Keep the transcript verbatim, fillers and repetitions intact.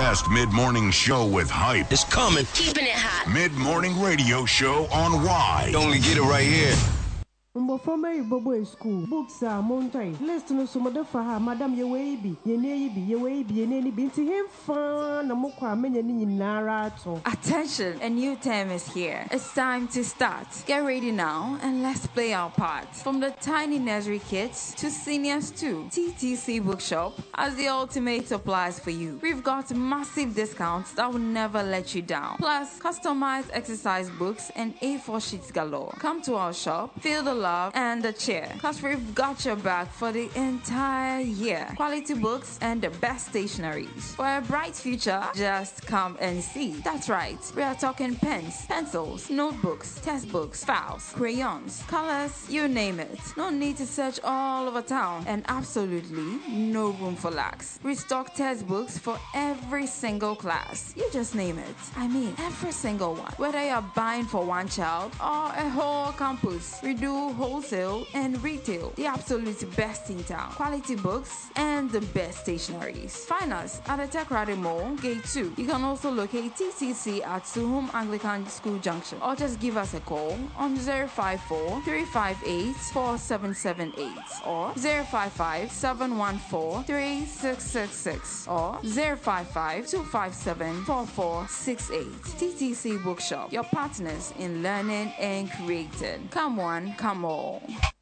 best mid-morning show with hype. It's coming. Keeping it hot. Mid-morning radio show on Y. You only get it right here. Mbo from a bobo school books are mountain list no so mother for her madam ye way be ye ne be ye way be ye ne be to him fan na mokwa menya ni nara to. Attention, a new term is here. It's time to start. Get ready now and let's play our part. From the tiny nursery kids to seniors too, T T C Bookshop has the ultimate supplies for you. We've got massive discounts that will never let you down. Plus, customized exercise books and A four sheets galore. Come to our shop, feel the love and the cheer, cause we've got your back for the entire year. Quality books and the best stationeries. For a bright future, just come and see. That's right, we are talking pens, pencils, notebooks, textbooks, files, crayons, colors, you name it. No need to search all over town, and absolutely no room for lacks. We stock textbooks for every single class. You just name it. I mean, every single one. Whether you're buying for one child or a whole campus, we do wholesale and retail, the absolute best in town. Quality books and the best stationeries. Find us at the Tekrade Mall, Gate two. You can also locate T C C at Suhum Anglican School Junction, or just give us a call on zero five four, three five eight, four seven seven eight or zero five five, seven one four, three six six six or zero five five, two five seven, four four six eight. T T C Bookshop, your partners in learning and creating. Come on, come on.